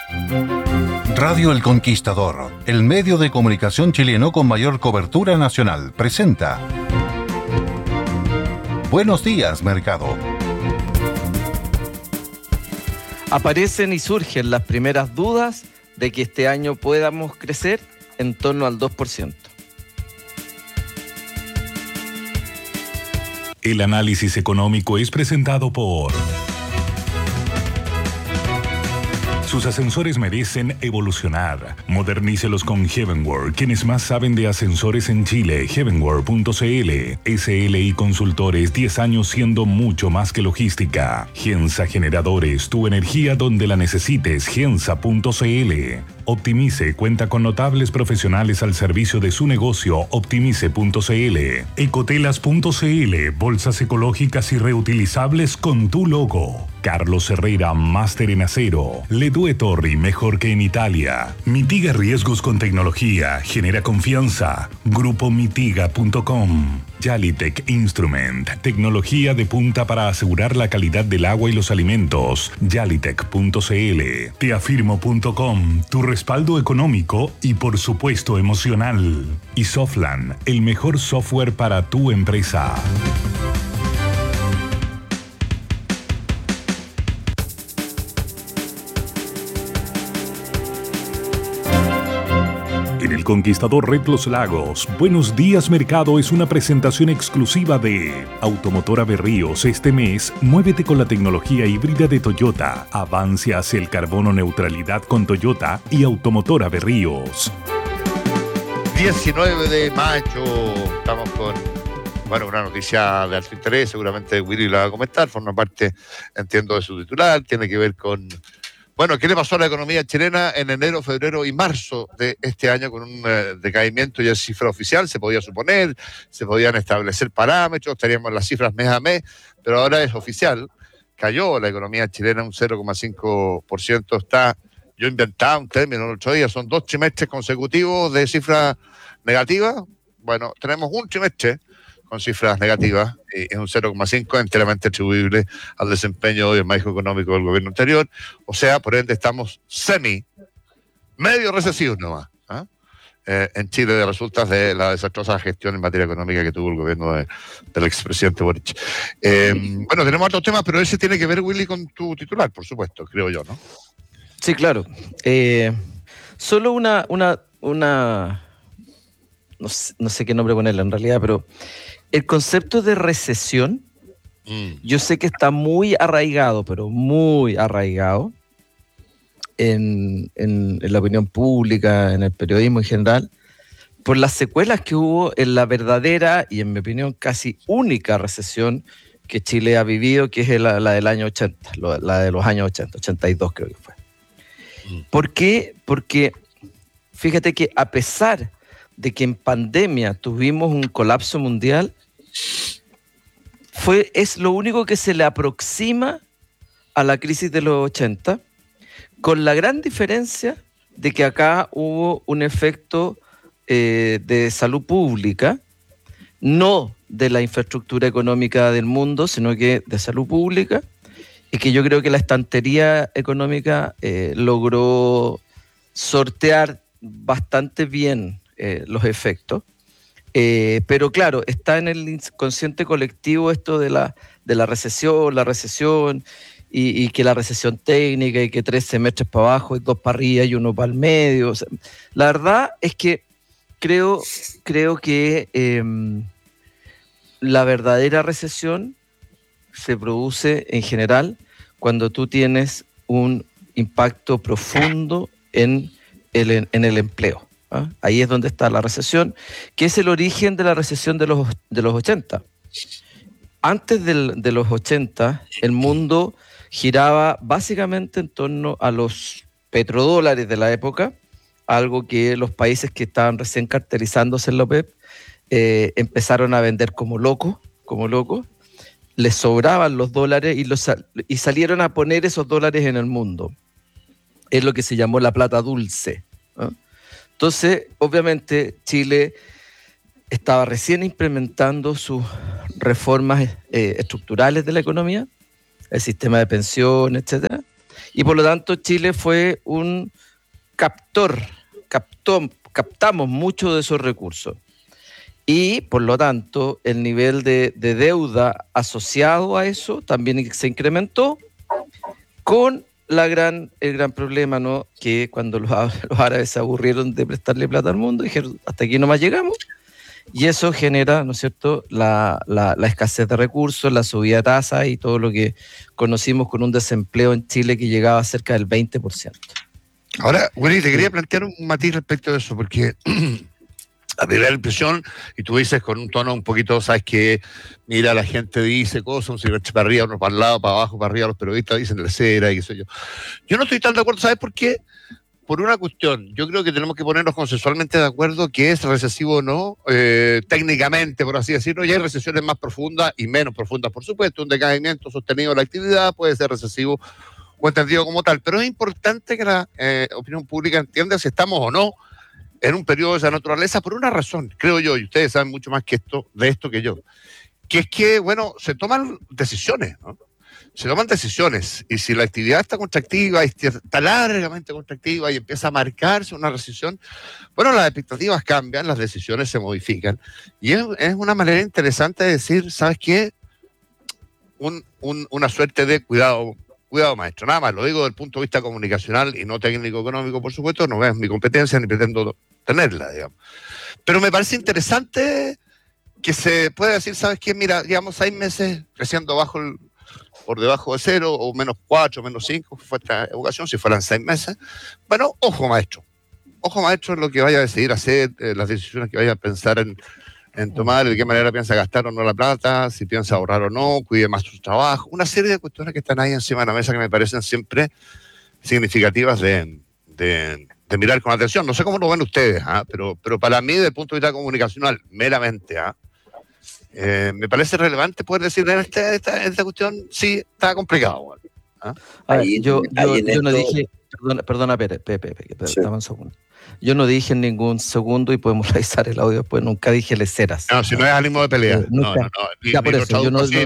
Radio El Conquistador, el medio de comunicación chileno con mayor cobertura nacional, presenta Buenos días, Mercado. Aparecen y surgen las primeras dudas de que este año podamos crecer en torno al 2%. El análisis económico es presentado por... Sus ascensores merecen evolucionar. Modernícelos con Heavenworld, quienes más saben de ascensores en Chile. Heavenworld.cl. SLI Consultores, 10 años siendo mucho más que logística. Gensa Generadores, tu energía donde la necesites. Gensa.cl. Optimice cuenta con notables profesionales al servicio de su negocio. Optimice.cl. Ecotelas.cl. Bolsas ecológicas y reutilizables con tu logo. Carlos Herrera, máster en acero. Ledue Torri, mejor que en Italia. Mitiga riesgos con tecnología. Genera confianza. Grupomitiga.com. Yalitech Instrument. Tecnología de punta para asegurar la calidad del agua y los alimentos. Yalitech.cl. Teafirmo.com. Tu respaldo económico y por supuesto emocional. Y Softland, el mejor software para tu empresa. En El Conquistador Red Los Lagos, Buenos Días Mercado es una presentación exclusiva de Automotora Berríos. Este mes, muévete con la tecnología híbrida de Toyota. Avance hacia el carbono neutralidad con Toyota y Automotora Berríos. 19 de mayo, estamos con, una noticia de alto interés, seguramente Willy la va a comentar, forma parte, entiendo, de su titular, tiene que ver con... ¿qué le pasó a la economía chilena en enero, febrero y marzo de este año con un decaimiento ya en cifra oficial? Se podía suponer, se podían establecer parámetros, estaríamos en las cifras mes a mes, pero ahora es oficial. Cayó la economía chilena un 0,5%. Yo inventaba un término el otro día, son 2 trimestres consecutivos de cifras negativas. Bueno, tenemos un trimestre con cifras negativas, es un 0,5 enteramente atribuible al desempeño del manejo económico del gobierno anterior. O sea, por ende, estamos medio recesivos nomás, en Chile, de resultas de la desastrosa gestión en materia económica que tuvo el gobierno del expresidente Boric. Tenemos otros temas, pero ese tiene que ver, Willy, con tu titular, por supuesto, creo yo, ¿no? Sí, claro. Solo una no sé qué nombre ponerle en realidad, pero el concepto de recesión, yo sé que está muy arraigado, pero muy arraigado en la opinión pública, en el periodismo en general, por las secuelas que hubo en la verdadera y, en mi opinión, casi única recesión que Chile ha vivido, que es la del año 80, la de los años 80, 82 creo que fue. ¿Por qué? Porque fíjate que a pesar de que en pandemia tuvimos un colapso mundial, es lo único que se le aproxima a la crisis de los 80, con la gran diferencia de que acá hubo un efecto de salud pública, no de la infraestructura económica del mundo, sino que de salud pública, y que yo creo que la estantería económica logró sortear bastante bien los efectos. Pero claro, está en el inconsciente colectivo esto de la recesión, y que la recesión técnica, y que 3 semestres para abajo y 2 para arriba y 1 para el medio. O sea, la verdad es que creo que la verdadera recesión se produce en general cuando tú tienes un impacto profundo en el empleo. Ahí es donde está la recesión, que es el origen de la recesión de los 80. Antes de los 80, el mundo giraba básicamente en torno a los petrodólares de la época, algo que los países que estaban recién cartelizándose en la OPEP empezaron a vender como locos, les sobraban los dólares y salieron a poner esos dólares en el mundo. Es lo que se llamó la plata dulce, ¿no? Entonces, obviamente, Chile estaba recién implementando sus reformas estructurales de la economía, el sistema de pensión, etcétera, Y por lo tanto Chile fue un captamos mucho de esos recursos. Y por lo tanto el nivel de deuda asociado a eso también se incrementó, con el gran problema, ¿no? Que cuando los árabes se aburrieron de prestarle plata al mundo, dijeron, hasta aquí nomás llegamos. Y eso genera, ¿no es cierto?, la escasez de recursos, la subida de tasas y todo lo que conocimos con un desempleo en Chile que llegaba a cerca del 20%. Ahora, Willy, te quería plantear un matiz respecto de eso, porque a primera impresión, y tú dices con un tono un poquito, sabes que, mira, la gente dice cosas, un cigarro para arriba, uno para el lado, para abajo, para arriba, los periodistas dicen tercera y qué sé yo. Yo no estoy tan de acuerdo, ¿sabes por qué? Por una cuestión, yo creo que tenemos que ponernos consensualmente de acuerdo que es recesivo o no, técnicamente, por así decirlo, y hay recesiones más profundas y menos profundas, por supuesto, un decaimiento sostenido de la actividad puede ser recesivo o entendido como tal, pero es importante que la opinión pública entienda si estamos o no en un periodo de esa naturaleza por una razón, creo yo, y ustedes saben mucho más de esto que yo, que es que, bueno, se toman decisiones, ¿no? Se toman decisiones, y si la actividad está contractiva y está largamente contractiva y empieza a marcarse una recesión, bueno, las expectativas cambian, las decisiones se modifican, y es una manera interesante de decir, ¿sabes qué? Una suerte de cuidado maestro, nada más, lo digo desde el punto de vista comunicacional y no técnico-económico, por supuesto, no es mi competencia ni pretendo tenerla, digamos. Pero me parece interesante que se pueda decir, ¿sabes qué? Mira, digamos, 6 meses creciendo por debajo de 0, o -4, -5, que fue esta ocasión, si fueran 6 meses. Bueno, ojo maestro en lo que vaya a decidir hacer, las decisiones que vaya a pensar en tomar, de qué manera piensa gastar o no la plata, si piensa ahorrar o no, cuide más su trabajo, una serie de cuestiones que están ahí encima de la mesa que me parecen siempre significativas de mirar con atención. No sé cómo lo ven ustedes, pero para mí, desde el punto de vista comunicacional, meramente, me parece relevante poder decir en esta cuestión, sí, está complicado. Yo no dije, perdona Pepe, dame un segundo. Yo no dije en ningún segundo, y podemos revisar el audio después, nunca dije leceras. No, si no es ánimo de pelea. No. Ya, por eso,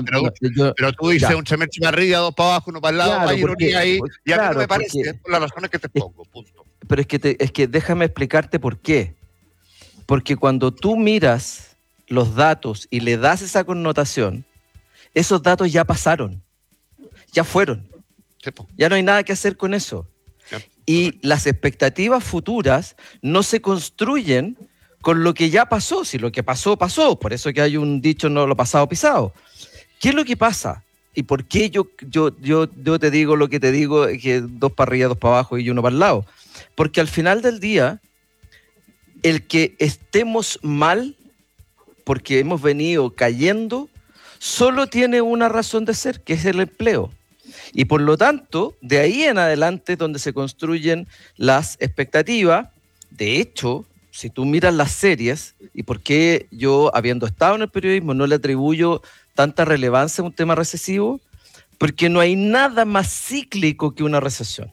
pero tú dices un semestre para arriba, 2 para abajo, 1 para el lado, claro, hay ironía ahí, y a mí no me parece, porque, es por las razones que te pongo, punto. Pero es que déjame explicarte por qué. Porque cuando tú miras los datos y le das esa connotación, esos datos ya pasaron, ya fueron. Ya no hay nada que hacer con eso. Y las expectativas futuras no se construyen con lo que ya pasó. Si lo que pasó, pasó. Por eso que hay un dicho, no lo pasado pisado. ¿Qué es lo que pasa? ¿Y por qué yo te digo lo que te digo, que 2 para arriba, 2 para abajo y 1 para el lado? Porque al final del día, el que estemos mal, porque hemos venido cayendo, solo tiene una razón de ser, que es el empleo. Y por lo tanto, de ahí en adelante es donde se construyen las expectativas. De hecho, si tú miras las series, y por qué yo, habiendo estado en el periodismo, no le atribuyo tanta relevancia a un tema recesivo, porque no hay nada más cíclico que una recesión.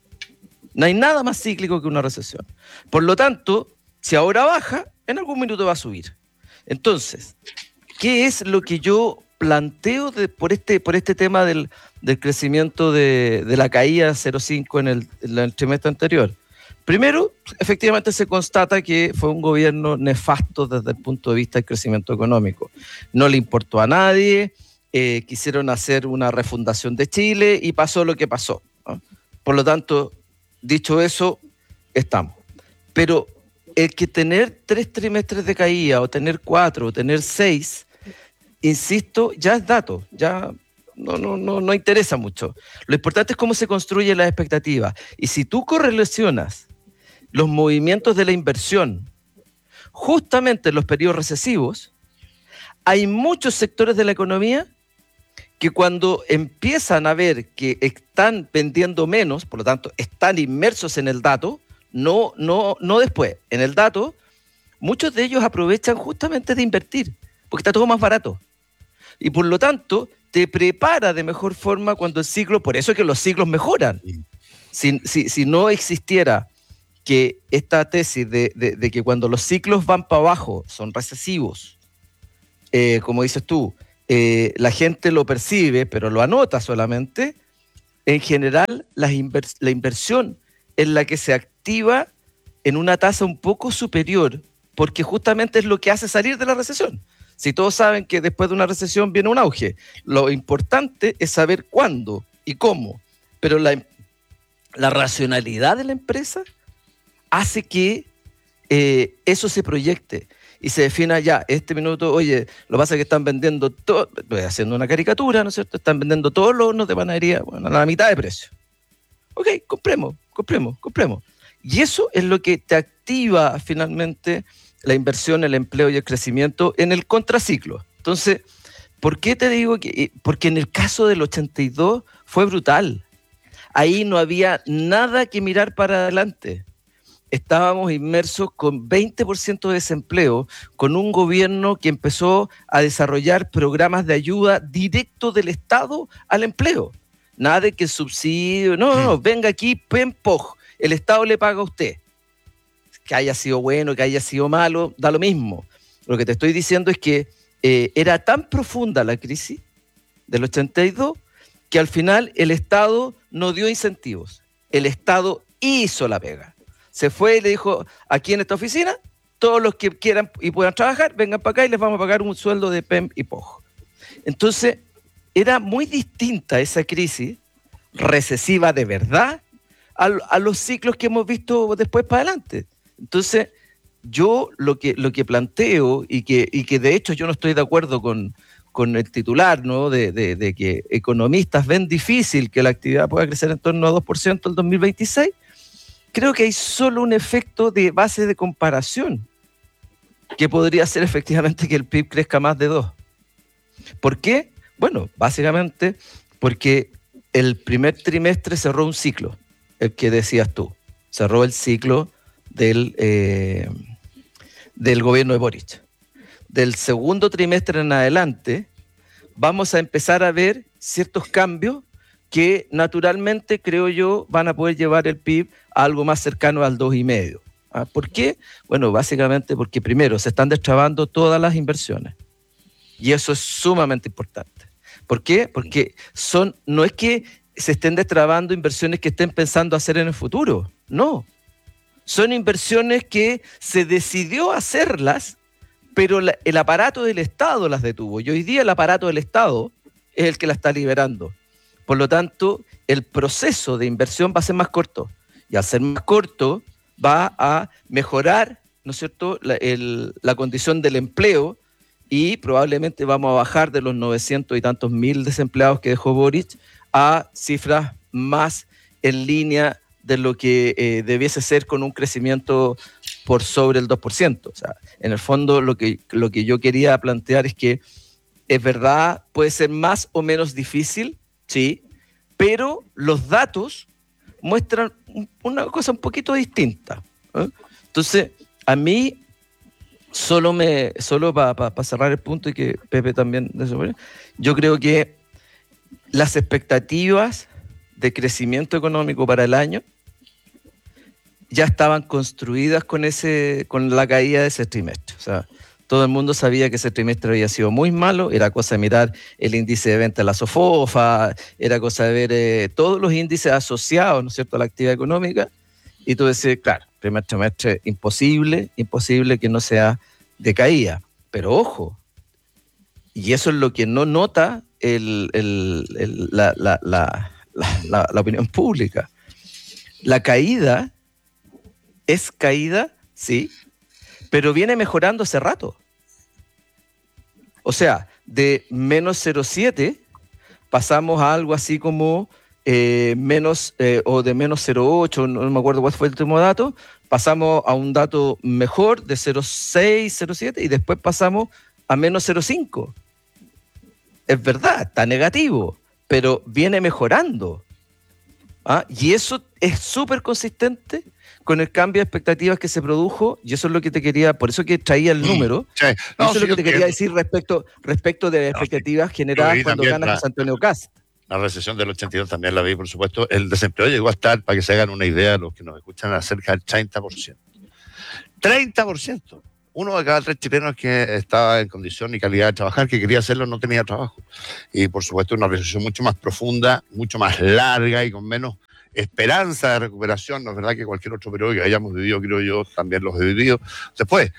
No hay nada más cíclico que una recesión. Por lo tanto, si ahora baja, en algún minuto va a subir. Entonces, ¿qué es lo que yo planteo por este tema del crecimiento de la caída 0,5 en el trimestre anterior? Primero, efectivamente se constata que fue un gobierno nefasto desde el punto de vista del crecimiento económico. No le importó a nadie, quisieron hacer una refundación de Chile y pasó lo que pasó, ¿no? Por lo tanto, dicho eso, estamos. Pero el que tener 3 trimestres de caída, o tener 4, o tener 6, insisto, ya es dato, ya no interesa mucho. Lo importante es cómo se construyen las expectativas. Y si tú correlacionas los movimientos de la inversión justamente en los periodos recesivos, hay muchos sectores de la economía que cuando empiezan a ver que están vendiendo menos, por lo tanto están inmersos en el dato, no después, en el dato, muchos de ellos aprovechan justamente de invertir, porque está todo más barato. Y por lo tanto, te prepara de mejor forma cuando el ciclo, por eso es que los ciclos mejoran. Si no existiera que esta tesis de que cuando los ciclos van para abajo son recesivos, como dices tú, la gente lo percibe, pero lo anota solamente, en general la inversión es la que se activa en una tasa un poco superior, porque justamente es lo que hace salir de la recesión. Si todos saben que después de una recesión viene un auge, lo importante es saber cuándo y cómo, pero la racionalidad de la empresa hace que eso se proyecte y se defina ya, este minuto, oye, lo que pasa es que están vendiendo todo, estoy haciendo una caricatura, ¿no es cierto? Están vendiendo todos los hornos de panadería, bueno, a la mitad de precio. Ok, compremos. Y eso es lo que te activa finalmente la inversión, el empleo y el crecimiento en el contraciclo. Entonces, ¿por qué te digo que? Porque en el caso del 82 fue brutal. Ahí no había nada que mirar para adelante. Estábamos inmersos con 20% de desempleo, con un gobierno que empezó a desarrollar programas de ayuda directo del Estado al empleo. Nada de que subsidio, no, venga aquí, PEMPOG, el Estado le paga a usted. Que haya sido bueno, que haya sido malo, da lo mismo. Lo que te estoy diciendo es que era tan profunda la crisis del 82 que al final el Estado no dio incentivos. El Estado hizo la pega. Se fue y le dijo, aquí en esta oficina, todos los que quieran y puedan trabajar, vengan para acá y les vamos a pagar un sueldo de PEM y POG. Entonces, era muy distinta esa crisis recesiva de verdad a los ciclos que hemos visto después para adelante. Entonces, yo lo que planteo y que de hecho yo no estoy de acuerdo con el titular, ¿no? de que economistas ven difícil que la actividad pueda crecer en torno a 2% el 2026, creo que hay solo un efecto de base de comparación que podría ser efectivamente que el PIB crezca más de 2. ¿Por qué? Bueno, básicamente porque el primer trimestre cerró un ciclo, el que decías tú, cerró el ciclo del gobierno de Boric. Del segundo trimestre en adelante vamos a empezar a ver ciertos cambios que naturalmente, creo yo, van a poder llevar el PIB a algo más cercano al 2,5. ¿Por qué? Bueno, básicamente porque primero se están destrabando todas las inversiones y eso es sumamente importante. ¿Por qué? Porque no es que se estén destrabando inversiones que estén pensando hacer en el futuro, no. Son inversiones que se decidió hacerlas, pero el aparato del Estado las detuvo. Y hoy día el aparato del Estado es el que la está liberando. Por lo tanto, el proceso de inversión va a ser más corto. Y al ser más corto, va a mejorar, ¿no es cierto?, la condición del empleo y probablemente vamos a bajar de los 900 y tantos mil desempleados que dejó Boric a cifras más en línea de lo que debiese ser con un crecimiento por sobre el 2%. O sea, en el fondo lo que yo quería plantear es que es verdad, puede ser más o menos difícil, sí, pero los datos muestran una cosa un poquito distinta. Entonces, a mí, solo para cerrar el punto y que Pepe también, yo creo que las expectativas de crecimiento económico para el año ya estaban construidas con la caída de ese trimestre. O sea, todo el mundo sabía que ese trimestre había sido muy malo, era cosa de mirar el índice de venta de la SOFOFA, era cosa de ver todos los índices asociados, ¿no es cierto?, a la actividad económica, y tú decís, claro, primer trimestre imposible que no sea de caída. Pero ojo, y eso es lo que no nota la opinión pública. La caída es caída, sí, pero viene mejorando hace rato. O sea, de menos 0,7 pasamos a algo así como menos o de menos 0,8, no me acuerdo cuál fue el último dato, pasamos a un dato mejor de 0,6, 0,7 y después pasamos a menos 0,5. Es verdad, está negativo, pero viene mejorando. Y eso es súper consistente con el cambio de expectativas que se produjo, y eso es lo que te quería, por eso que traía el número, Sí. No, eso es sí, lo que yo te quería entiendo. decir respecto de las expectativas generadas vi cuando también gana José Antonio Kast. La recesión del 82 también la vi, por supuesto. El desempleo llegó a estar, para que se hagan una idea, los que nos escuchan, a cerca del 30%. 30%. 1 de cada 3 chilenos que estaba en condición y calidad de trabajar, que quería hacerlo, no tenía trabajo. Y por supuesto una recesión mucho más profunda, mucho más larga y con menos esperanza de recuperación, ¿no es verdad? Que cualquier otro periodo que hayamos vivido, creo yo, también los he vivido después.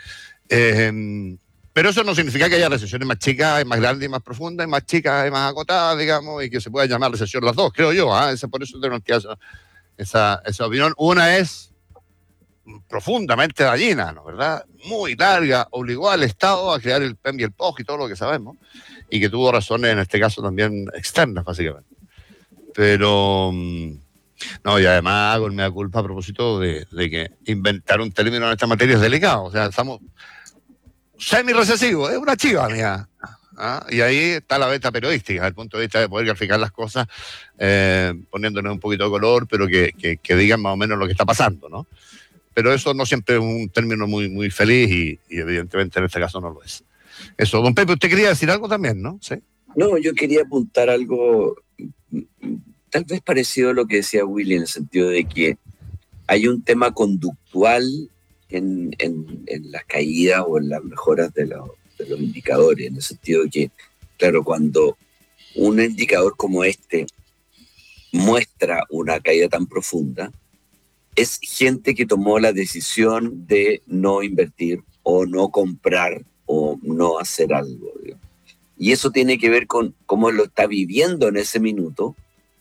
Pero eso no significa que haya recesiones más chicas, más grandes y más profundas, y más chicas y más acotadas, digamos, y que se pueda llamar recesión las dos, creo yo. Por eso tengo esa opinión. Una es profundamente dañina, ¿no? ¿Verdad? Muy larga, obligó al Estado a crear el PEM y el POG y todo lo que sabemos, y que tuvo razones en este caso también externas, básicamente. Pero no, y además hago el mea culpa a propósito de que inventar un término en esta materia es delicado. O sea, estamos semi-recesivos, es una chiva mía. Y ahí está la beta periodística, desde el punto de vista de poder graficar las cosas, poniéndole un poquito de color, pero que digan más o menos lo que está pasando, ¿no? Pero eso no siempre es un término muy, muy feliz y evidentemente en este caso no lo es. Eso, don Pepe, usted quería decir algo también, ¿no? ¿Sí? No, yo quería apuntar algo tal vez parecido a lo que decía Willy, en el sentido de que hay un tema conductual en las caídas o en las mejoras de los indicadores, en el sentido de que, claro, cuando un indicador como este muestra una caída tan profunda, es gente que tomó la decisión de no invertir o no comprar o no hacer algo, digamos. Y eso tiene que ver con cómo lo está viviendo en ese minuto,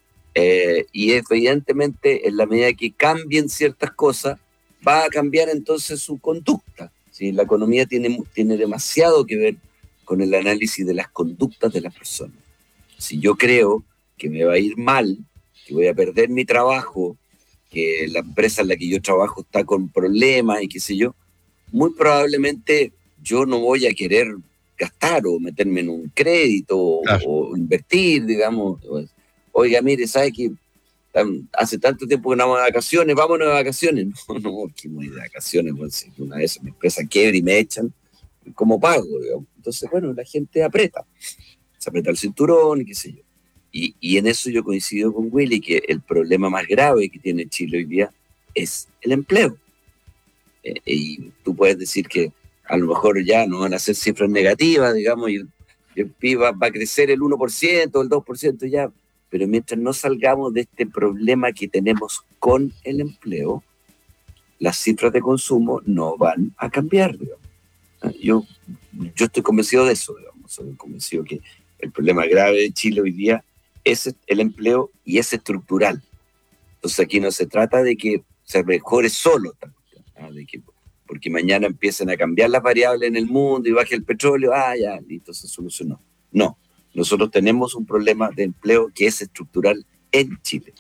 y evidentemente en la medida que cambien ciertas cosas, va a cambiar entonces su conducta. ¿Sí? La economía tiene demasiado que ver con el análisis de las conductas de las personas. Si yo creo que me va a ir mal, que voy a perder mi trabajo, que la empresa en la que yo trabajo está con problemas y qué sé yo, muy probablemente yo no voy a querer gastar o meterme en un crédito claro, o invertir, digamos. Oiga, mire, ¿sabe que hace tanto tiempo que no vamos de vacaciones? Vámonos de vacaciones. No, que voy de vacaciones. Bueno, si una vez mi empresa quiebra y me echan, ¿cómo pago? Digamos? Entonces, bueno, la gente aprieta. Se aprieta el cinturón y qué sé yo. Y en eso yo coincido con Willy, que el problema más grave que tiene Chile hoy día es el empleo. Y tú puedes decir que a lo mejor ya no van a ser cifras negativas, digamos, y el PIB va a crecer el 1%, el 2% ya, pero mientras no salgamos de este problema que tenemos con el empleo, las cifras de consumo no van a cambiar, digamos. Yo estoy convencido de eso, digamos, soy convencido que el problema grave de Chile hoy día es el empleo y es estructural. Entonces aquí no se trata de que se mejore solo, de que porque mañana empiecen a cambiar las variables en el mundo y baje el petróleo, ya, listo, se solucionó. No, nosotros tenemos un problema de empleo que es estructural en Chile.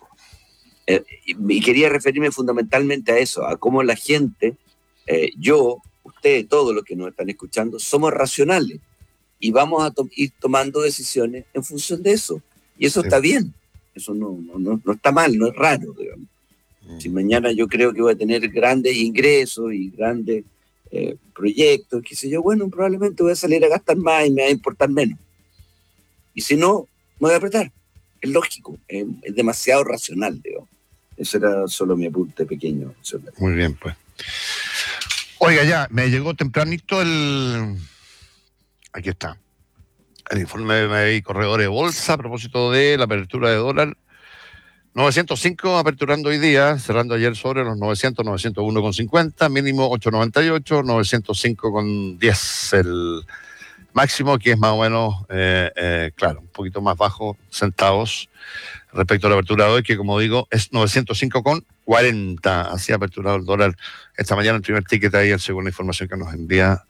Y quería referirme fundamentalmente a eso, a cómo la gente, yo, ustedes, todos los que nos están escuchando, somos racionales y vamos a ir tomando decisiones en función de eso. Y eso está bien, eso no está mal, no es raro, digamos. Si mañana yo creo que voy a tener grandes ingresos y grandes proyectos, qué sé yo, bueno, probablemente voy a salir a gastar más y me va a importar menos. Y si no, me voy a apretar. Es lógico, es demasiado racional, digamos. Ese era solo mi apunte pequeño. Muy bien, pues. Oiga, ya, me llegó tempranito aquí está. El informe de corredores de bolsa a propósito de la apertura de dólar. 905 aperturando hoy día, cerrando ayer sobre los 900, 901,50, mínimo 898, 905,10 el máximo, que es más o menos, claro, un poquito más bajo centavos respecto a la apertura de hoy, que como digo es 905,40. Así ha aperturado el dólar esta mañana, el primer ticket ayer, según la información que nos envía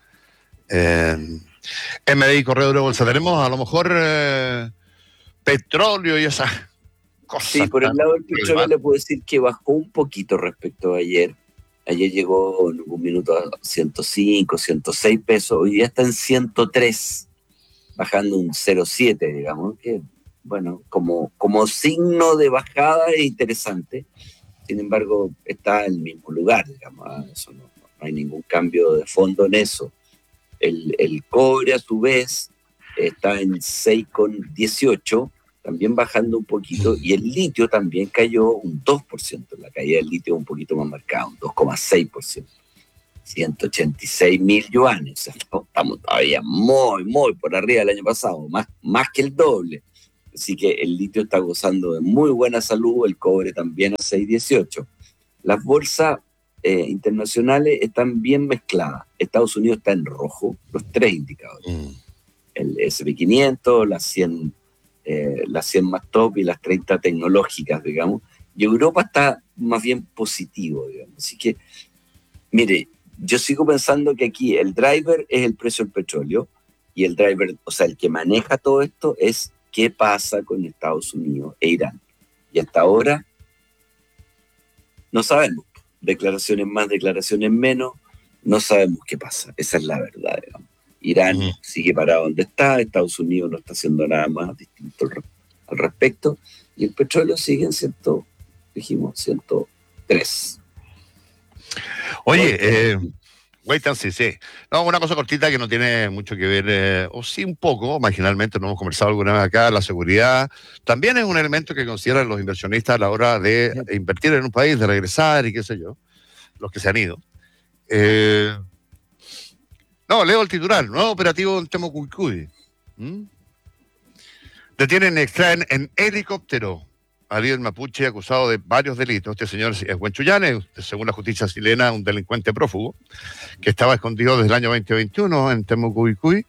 MDI Corredor de Bolsa. Tenemos a lo mejor petróleo y esas cosas. Sí, por el lado del petróleo le puedo decir que bajó un poquito respecto a ayer. Ayer llegó en un minuto a 105, 106 pesos. Hoy día está en 103, bajando un 0,7, digamos, que bueno, como signo de bajada es interesante. Sin embargo, está en el mismo lugar, digamos. Eso no hay ningún cambio de fondo en eso. El cobre, a su vez, está en 6,18, también bajando un poquito, y el litio también cayó un 2%. La caída del litio un poquito más marcada, un 2,6%. 186.000 yuanes. O sea, estamos todavía muy, muy por arriba del año pasado, más que el doble. Así que el litio está gozando de muy buena salud, el cobre también a 6.18. Las bolsas internacionales están bien mezcladas. Estados Unidos está en rojo, los tres indicadores. El S&P 500, las 100 más top y las 30 tecnológicas, digamos. Y Europa está más bien positivo, digamos. Así que, mire, yo sigo pensando que aquí el driver es el precio del petróleo y el driver, o sea, el que maneja todo esto es qué pasa con Estados Unidos e Irán. Y hasta ahora no sabemos. Declaraciones más, declaraciones menos, no sabemos qué pasa. Esa es la verdad, digamos. Irán sigue parado donde está, Estados Unidos no está haciendo nada más distinto al respecto, y el petróleo sigue en 103. Oye, wait and see, sí. No, una cosa cortita que no tiene mucho que ver, o sí un poco, marginalmente, no hemos conversado alguna vez acá, la seguridad también es un elemento que consideran los inversionistas a la hora de invertir en un país, de regresar y qué sé yo, los que se han ido. No, leo el titular, nuevo operativo en Temucuicui. Detienen y extraen en helicóptero a líder mapuche acusado de varios delitos. Este señor es Huenchuyane, según la justicia chilena, un delincuente prófugo que estaba escondido desde el año 2021 en Temucuicui.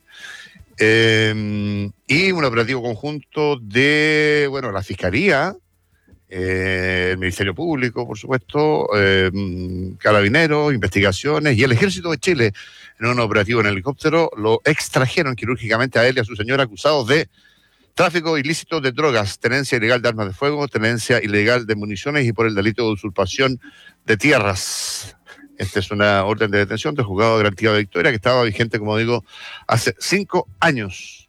Y un operativo conjunto de, la Fiscalía, el Ministerio Público, por supuesto, Carabineros, Investigaciones y el Ejército de Chile, en un operativo en helicóptero, lo extrajeron quirúrgicamente a él y a su señora acusados de tráfico ilícito de drogas, tenencia ilegal de armas de fuego, tenencia ilegal de municiones y por el delito de usurpación de tierras. Esta es una orden de detención del juzgado de garantía de Victoria que estaba vigente, como digo, hace 5 años.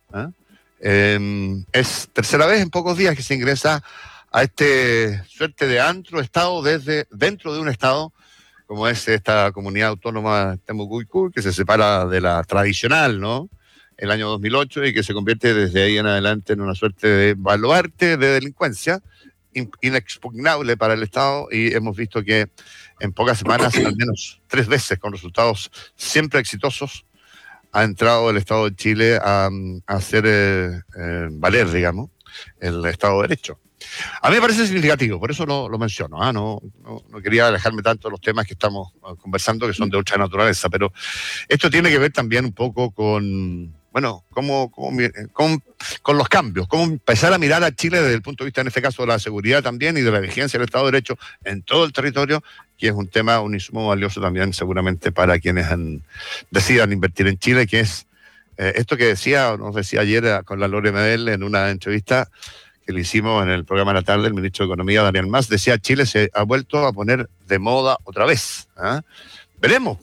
Es tercera vez en pocos días que se ingresa a este suerte de estado desde dentro de un estado como es esta comunidad autónoma Temucuicui, que se separa de la tradicional, ¿no?, el año 2008 y que se convierte desde ahí en adelante en una suerte de baluarte de delincuencia inexpugnable para el Estado, y hemos visto que en pocas semanas, al menos 3 veces con resultados siempre exitosos, ha entrado el Estado de Chile a hacer valer, digamos, el Estado de Derecho. A mí me parece significativo, por eso lo menciono. No quería alejarme tanto de los temas que estamos conversando, que son de otra naturaleza, pero esto tiene que ver también un poco con, con los cambios, cómo empezar a mirar a Chile desde el punto de vista, en este caso, de la seguridad también y de la vigencia del Estado de Derecho en todo el territorio, que es un tema, un insumo valioso también seguramente para quienes decidan invertir en Chile, que es esto que nos decía ayer con la Lore Medel en una entrevista que le hicimos en el programa de la tarde, el ministro de Economía, Daniel Mas, decía: Chile se ha vuelto a poner de moda otra vez. Veremos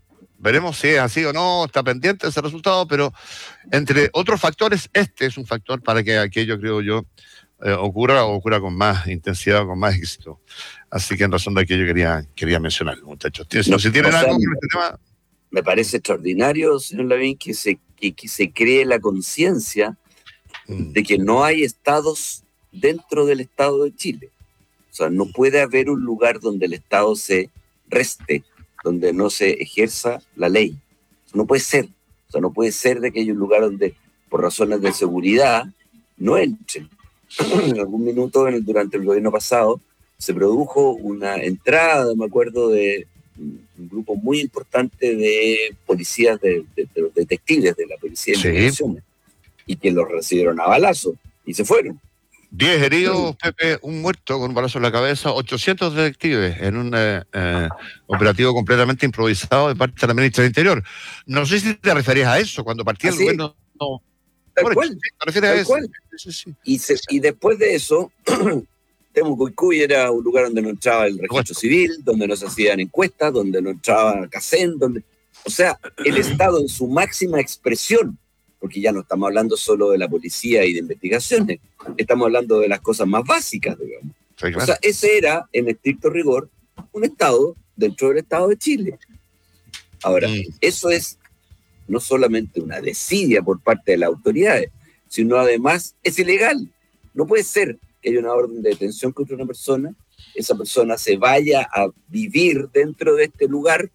si es así o no, está pendiente ese resultado, pero entre otros factores, este es un factor para que aquello, creo yo, ocurra con más intensidad, con más éxito. Así que en razón de aquello quería mencionar, muchachos. Si tienen algo con este tema. Me parece extraordinario, señor Lavín, que se cree la conciencia de que no hay estados dentro del Estado de Chile. O sea, no puede haber un lugar donde el Estado se reste, donde no se ejerza la ley. No puede ser. O sea, no puede ser de que haya un lugar donde, por razones de seguridad, no entren. En algún minuto, durante el gobierno pasado, se produjo una entrada, me acuerdo, de un grupo muy importante de policías, de detectives de la Policía de Investigaciones, y que los recibieron a balazo y se fueron. 10 heridos, Pepe, un muerto con un balazo en la cabeza, 800 detectives en un operativo completamente improvisado de parte de la ministra del Interior. No sé si te referías a eso, cuando partía el gobierno. No. Tal cual. ¿Te refieres a eso? Sí. Y después de eso, Temucuicui era un lugar donde no entraba el registro civil, donde no se hacían encuestas, donde no entraba CACEN, o sea, el Estado en su máxima expresión, porque ya no estamos hablando solo de la policía y de investigaciones, estamos hablando de las cosas más básicas, digamos. Sí, claro. O sea, ese era, en estricto rigor, un Estado dentro del Estado de Chile. Ahora, eso es no solamente una desidia por parte de las autoridades, sino además es ilegal. No puede ser que haya una orden de detención contra una persona, esa persona se vaya a vivir dentro de este lugar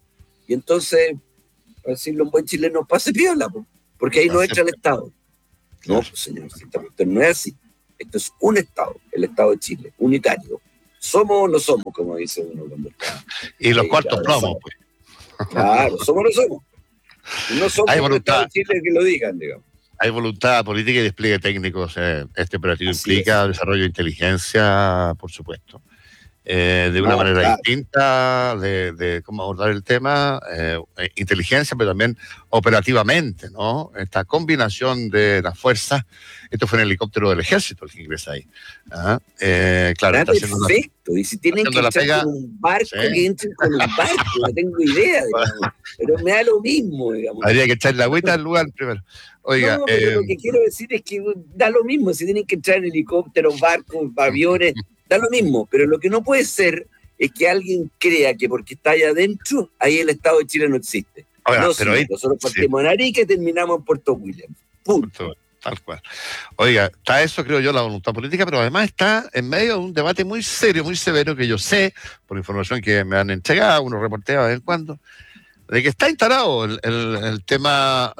Y entonces, para decirlo en buen chileno, pase piola, po, porque ahí no entra el Estado. No, pues señor, esto no es así. Esto es un Estado, el Estado de Chile, unitario. ¿Somos o no somos, como dice uno cuando está? Y los cuartos plomos, pues. Claro, ¿somos o no somos? No somos Hay un Estado voluntad. de Chile que lo digan, digamos. Hay voluntad política y despliegue técnico. O sea, este operativo Así implica es. desarrollo de inteligencia, por supuesto. De una No, manera claro. distinta de cómo abordar el tema, inteligencia, pero también operativamente, ¿no? Esta combinación de las fuerzas, esto fue en el helicóptero del ejército el que ingresa ahí. Ajá. Claro, Está está haciendo perfecto. Y si tienen haciendo que la entrar pega, con un barco, sí. que entren con un barco. No tengo idea, digamos. Pero me da lo mismo, digamos. Habría que echar la agüita al lugar primero. Oiga, No, pero lo que quiero decir es que da lo mismo. Si tienen que entrar en helicópteros, barcos, aviones, da lo mismo. Pero lo que no puede ser es que alguien crea que porque está allá adentro, ahí el Estado de Chile no existe. oiga, No, pero señor, ahí, nosotros sí, partimos en Arica y terminamos en Puerto William. Punto. tal cual. Oiga, está eso, creo yo, la voluntad política, pero además está en medio de un debate muy serio, muy severo, que yo sé, por información que me han entregado, unos reporteros de vez en cuando, de que está instalado el tema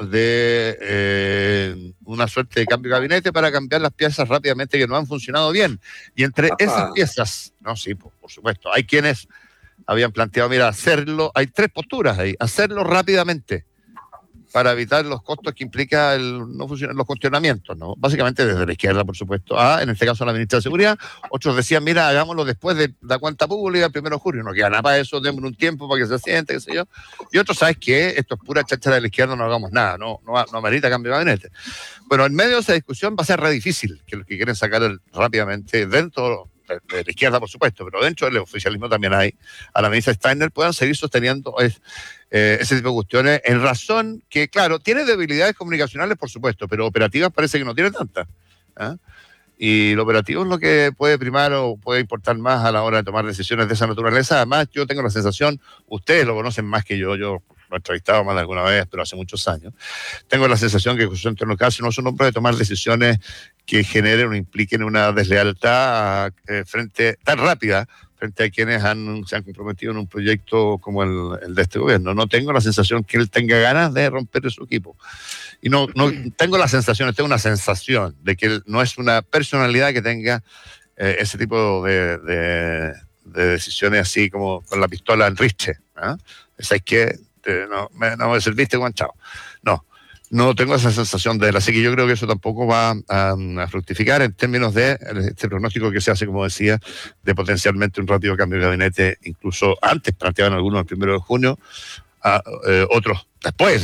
de una suerte de cambio de gabinete para cambiar las piezas rápidamente que no han funcionado bien. Y entre esas piezas, no, sí, por supuesto, hay quienes habían planteado, mira, hacerlo, hay tres posturas ahí, hacerlo rápidamente para evitar los costos que implica el no funcionar los cuestionamientos, ¿no? Básicamente desde la izquierda, por supuesto, en este caso la ministra de Seguridad. Otros decían, mira, hagámoslo después de la cuenta pública el 1 de julio, no queda nada para eso, démosle un tiempo para que se siente, qué sé yo. Y otros, ¿sabes qué? Esto es pura cháchara de la izquierda, no hagamos nada, no amerita cambio de gabinete. Bueno, en medio de esa discusión va a ser re difícil que los que quieren sacar rápidamente dentro de la izquierda, por supuesto, pero dentro del oficialismo también hay, a la ministra Steiner, puedan seguir sosteniendo ese tipo de cuestiones, en razón que, claro, tiene debilidades comunicacionales, por supuesto, pero operativas parece que no tiene tantas. ¿Ah? Y lo operativo es lo que puede primar o puede importar más a la hora de tomar decisiones de esa naturaleza. Además, yo tengo la sensación, ustedes lo conocen más que yo lo he entrevistado más de alguna vez, pero hace muchos años, tengo la sensación que José Antonio Casi no es un hombre de tomar decisiones que generen o impliquen una deslealtad tan rápida frente a quienes se han comprometido en un proyecto como el de este gobierno. No tengo la sensación que él tenga ganas de romper su equipo. Y no tengo la sensación, tengo una sensación de que él no es una personalidad que tenga ese tipo de decisiones así como con la pistola en riche. ¿Ah? Es que no me serviste, Juan, chao. No tengo esa sensación de él, así que yo creo que eso tampoco va a fructificar en términos de este pronóstico que se hace, como decía, de potencialmente un rápido cambio de gabinete, incluso antes planteaban algunos el 1 de junio, otros después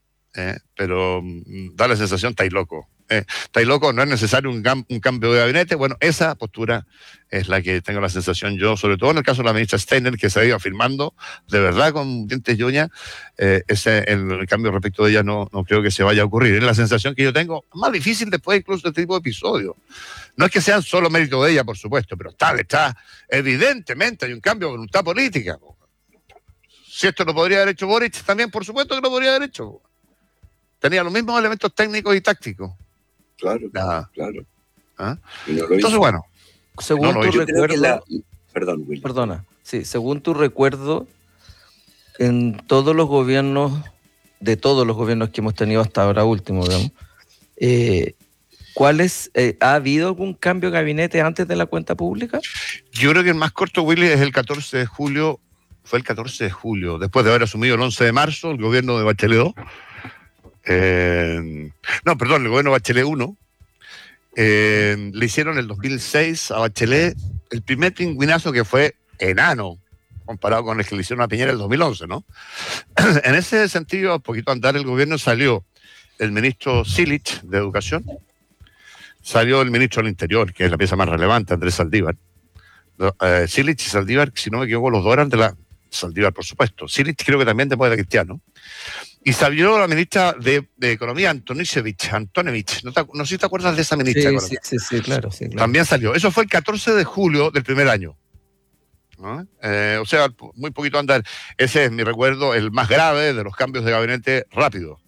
pero da la sensación, estáis loco. Estáis loco, no es necesario un cambio de gabinete. Bueno, esa postura es la que tengo la sensación yo, sobre todo en el caso de la ministra Steiner, que se ha ido afirmando de verdad con dientes y uñas. El cambio respecto de ella no creo que se vaya a ocurrir. Es la sensación que yo tengo, más difícil después incluso de este tipo de episodios. No es que sean solo mérito de ella, por supuesto, pero está evidentemente hay un cambio de voluntad política. Si esto lo podría haber hecho Boric, también por supuesto que lo podría haber hecho. Tenía los mismos elementos técnicos y tácticos. Claro, Nada. claro. ¿Ah? Y no lo Entonces, hizo. bueno, Según tu Yo creo que recuerdo, Perdón, Will. perdona, sí, según tu recuerdo, en todos los gobiernos, de todos los gobiernos que hemos tenido hasta ahora último, digamos, ¿ha habido algún cambio de gabinete antes de la cuenta pública? yo creo que el más corto, Willy, es el 14 de julio. Fue el 14 de julio, después de haber asumido el 11 de marzo el gobierno de Bachelet 2. El gobierno de Bachelet 1. Le hicieron el 2006 a Bachelet el primer pingüinazo que fue enano comparado con el que le hicieron a Piñera el 2011, ¿no? En ese sentido, a poquito andar el gobierno, salió el ministro Silich de Educación, salió el ministro del Interior, que es la pieza más relevante, Andrés Saldívar. Silich y Saldívar, si no me equivoco, los dos eran de la Saldívar, por supuesto. Silich creo que también después de Cristiano. Y salió la ministra de Economía, Antonevich. No sé si te acuerdas de esa ministra. Sí, claro. También salió. Eso fue el 14 de julio del primer año. ¿No? O sea, muy poquito andar. Ese es mi recuerdo, el más grave de los cambios de gabinete rápido.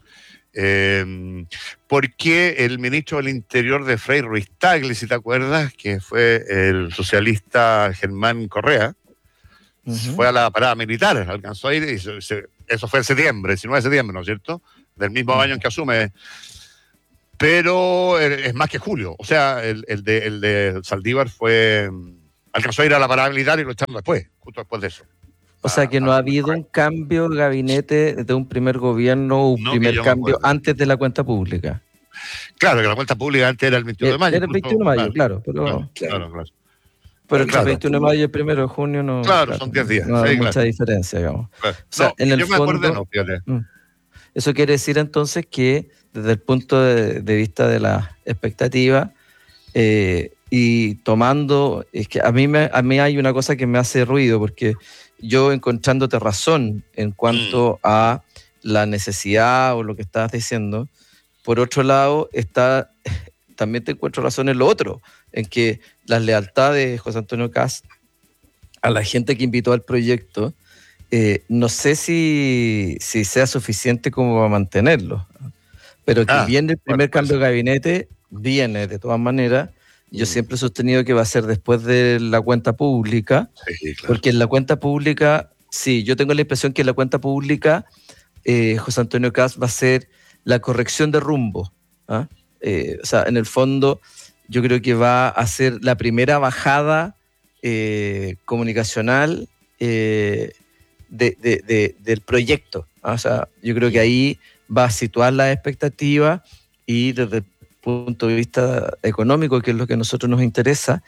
Porque el ministro del Interior de Frei Ruiz-Tagle, si te acuerdas, que fue el socialista Germán Correa, fue a la parada militar, alcanzó a ir, y eso fue en septiembre, 19 de septiembre, ¿no es cierto? Del mismo año en que asume. Pero es más que julio. O sea, el de Saldívar alcanzó a ir a la parada militar y lo echaron después, justo después de eso. O sea que no ha habido un cambio de gabinete de un primer gobierno, un primer cambio antes de la cuenta pública. Claro, que la cuenta pública antes era el 21 de mayo. Era el 21 de mayo, claro. Pero entre el 21 de mayo y el 1 de junio no. Claro, son 10 días. No hay mucha diferencia, digamos. Claro. O sea, en el fondo. Eso quiere decir entonces que desde el punto de vista de la expectativa y tomando, es que a mí hay una cosa que me hace ruido, porque yo encontrándote razón en cuanto a la necesidad o lo que estabas diciendo, por otro lado también te encuentro razón en lo otro, en que la lealtad de José Antonio Kast a la gente que invitó al proyecto, no sé si sea suficiente como para mantenerlo, pero que viene el primer cambio de gabinete, viene de todas maneras. Yo siempre he sostenido que va a ser después de la cuenta pública, sí, claro. Porque en la cuenta pública, sí, yo tengo la impresión que en la cuenta pública José Antonio Kast va a ser la corrección de rumbo. O sea, en el fondo yo creo que va a ser la primera bajada comunicacional del proyecto. O sea, yo creo que ahí va a situar las expectativas y desde el punto de vista económico, que es lo que a nosotros nos interesa,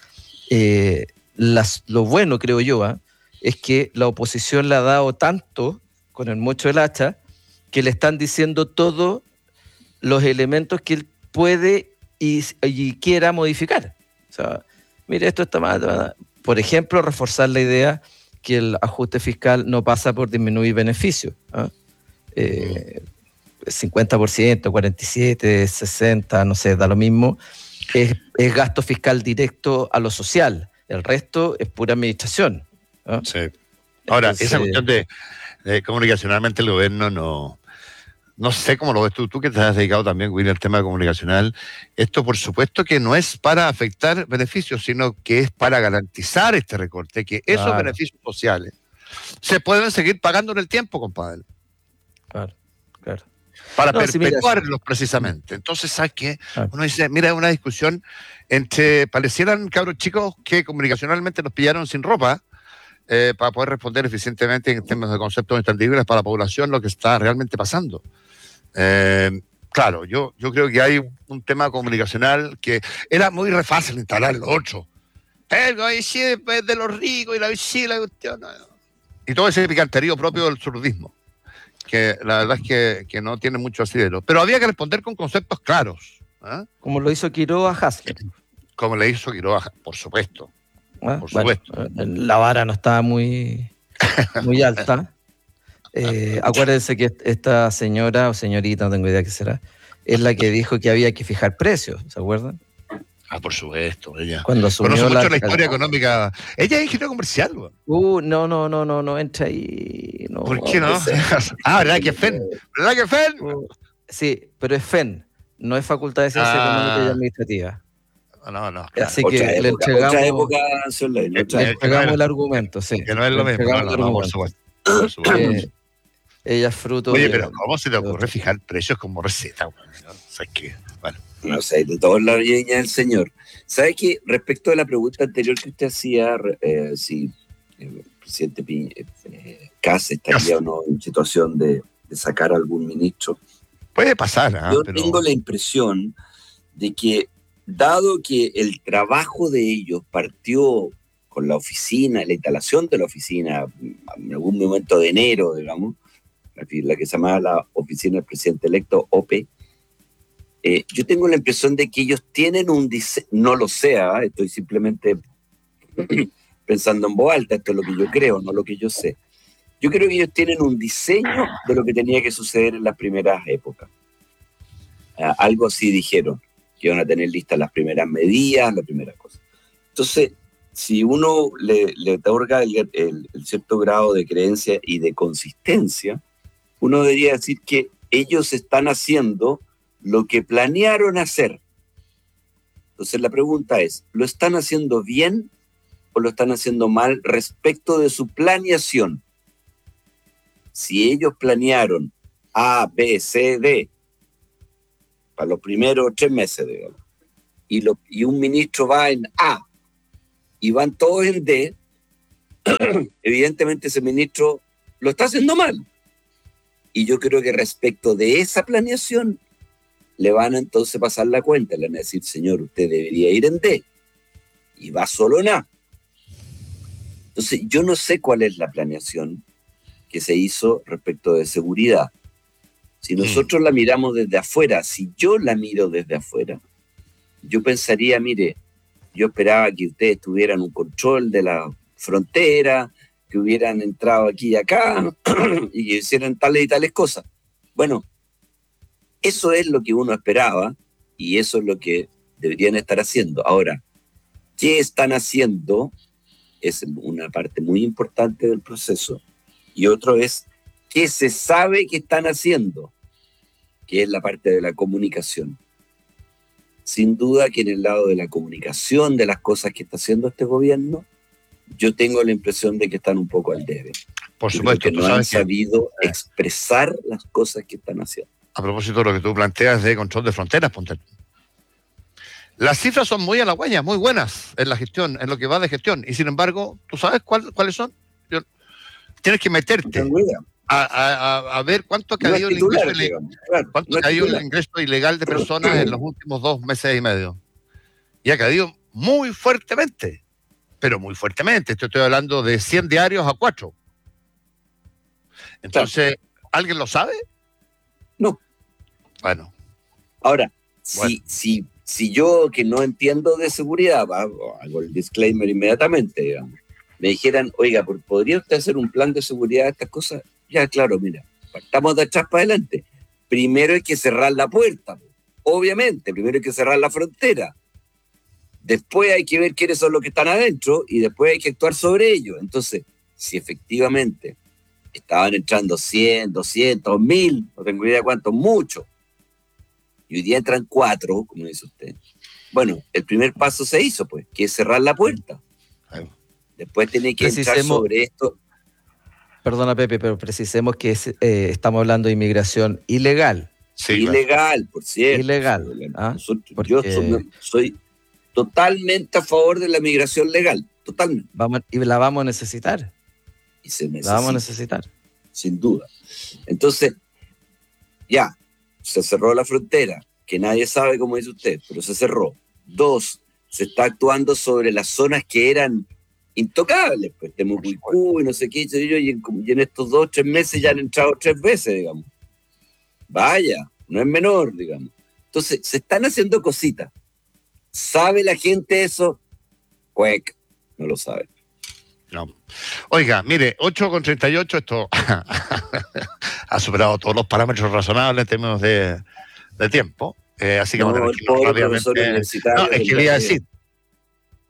lo bueno, creo yo, es que la oposición le ha dado tanto con el mocho del hacha que le están diciendo todos los elementos que él puede y quiera modificar. O sea, mire, esto está mal. Por ejemplo, reforzar la idea que el ajuste fiscal no pasa por disminuir beneficios. 50%, 47%, 60%, no sé, da lo mismo. Es gasto fiscal directo a lo social. El resto es pura administración. Sí. Ahora, entonces, esa cuestión de comunicacionalmente el gobierno no sé cómo lo ves tú que te has dedicado también, Willy, al tema comunicacional. Esto, por supuesto, que no es para afectar beneficios, sino que es para garantizar este recorte, que esos beneficios sociales se pueden seguir pagando en el tiempo, compadre. Claro. Para perpetuarlos, precisamente. Entonces, ¿sabes qué? Uno dice, mira, una discusión parecieran cabros chicos que comunicacionalmente nos pillaron sin ropa, para poder responder eficientemente en términos de conceptos entendibles para la población lo que está realmente pasando. Claro, yo creo que hay un tema comunicacional que era muy fácil instalarlo, 8. Pero ahí sí, después de los ricos y la cuestión. Y todo ese picanterío propio del surdismo, que la verdad es que no tiene mucho asidero. Pero había que responder con conceptos claros. Como lo hizo Quiroga Hassler. Como le hizo Quiroga, por supuesto. Por supuesto. Bueno, la vara no estaba muy alta. Acuérdense que esta señora o señorita, no tengo idea qué será, es la que dijo que había que fijar precios, ¿se acuerdan? Por supuesto, ella. Cuando asumió conoce mucho la historia económica. Ella es ingeniero comercial, güey. No entra ahí. No, ¿por qué no? ¿Verdad que es FEN? ¿Verdad que es FEN? Sí, pero es FEN, no es Facultad de Ciencias Económicas y Administrativas. No. Claro. Así que le entregamos el argumento, sí. Que no es lo mismo. No, por supuesto. Ella es fruto. Oye, pero ¿cómo se te ocurre fijar precios como receta? ¿No? ¿Sabes qué? Bueno. No sé, de todos la riña del señor. ¿Sabe qué? Respecto a la pregunta anterior que usted hacía, si el presidente Kast estaría o no en situación de sacar a algún ministro. Puede pasar, Yo tengo la impresión de que, dado que el trabajo de ellos partió con la oficina, la instalación de la oficina, en algún momento de enero, digamos, la que se llamaba la oficina del presidente electo, OPE, yo tengo la impresión de que ellos tienen un diseño, no lo sé, estoy simplemente pensando en voz alta, esto es lo que yo creo, no lo que yo sé. Yo creo que ellos tienen un diseño de lo que tenía que suceder en las primeras épocas. Algo así dijeron, que iban a tener listas las primeras medidas, las primeras cosas. Entonces, si uno le otorga el cierto grado de creencia y de consistencia, uno debería decir que ellos están haciendo lo que planearon hacer. Entonces la pregunta es, ¿lo están haciendo bien o lo están haciendo mal respecto de su planeación. Si ellos planearon A, B, C, D para los primeros 3 meses, digamos, y un ministro va en A y van todos en D, evidentemente ese ministro lo está haciendo mal. Y yo creo que respecto de esa planeación le van a entonces pasar la cuenta, le van a decir, señor, usted debería ir en D, y va solo en A. Entonces, yo no sé cuál es la planeación que se hizo respecto de seguridad. Si nosotros la miramos desde afuera, si yo la miro desde afuera, yo pensaría, mire, yo esperaba que ustedes tuvieran un control de la frontera, que hubieran entrado aquí y acá, y que hicieran tales y tales cosas. Bueno, eso es lo que uno esperaba, y eso es lo que deberían estar haciendo. Ahora, ¿qué están haciendo? Es una parte muy importante del proceso. Y otro es qué se sabe que están haciendo, que es la parte de la comunicación. Sin duda que en el lado de la comunicación de las cosas que está haciendo este gobierno, yo tengo la impresión de que están un poco al debe. Por supuesto, que no han sabido expresar las cosas que están haciendo. A propósito de lo que tú planteas de control de fronteras, Ponte. Las cifras son muy halagüeñas, muy buenas en la gestión, en lo que va de gestión. Y sin embargo, ¿tú sabes cuáles son? Tienes que meterte a ver cuánto ha caído el ingreso ilegal de personas en los últimos 2 meses y medio. Y ha caído muy fuertemente, pero muy fuertemente. Estoy hablando de 100 diarios a 4. Entonces, ¿alguien lo sabe? No. Bueno. Ahora, si yo, que no entiendo de seguridad, hago el disclaimer inmediatamente, digamos, me dijeran, oiga, ¿podría usted hacer un plan de seguridad de estas cosas? Ya, claro, mira, partamos de atrás para adelante. Primero hay que cerrar la puerta, obviamente, primero hay que cerrar la frontera. Después hay que ver quiénes son los que están adentro y después hay que actuar sobre ellos. Entonces, si efectivamente estaban entrando 100, 200, 1000, no tengo idea cuántos, muchos, y hoy día entran 4, como dice usted. Bueno, el primer paso se hizo, pues, que es cerrar la puerta. Después tiene que entrar sobre esto. Perdona, Pepe, pero precisemos que estamos hablando de inmigración ilegal. Sí, ilegal, por cierto. Ilegal. Yo soy totalmente a favor de la migración legal, totalmente. Y la vamos a necesitar. Y se necesita. La vamos a necesitar. Sin duda. Entonces, ya, se cerró la frontera, que nadie sabe, como dice usted, pero se cerró. 2, se está actuando sobre las zonas que eran intocables, pues Temucuicú y no sé qué, y en estos 2 o 3 meses ya han entrado 3 veces, digamos. Vaya, no es menor, digamos. Entonces, se están haciendo cositas. ¿Sabe la gente eso? Cuec, no lo sabe. No. Oiga, mire, 8,38, esto ha superado todos los parámetros razonables en términos de tiempo. Así que vamos a tener que rápidamente. No, es que le iba a decir,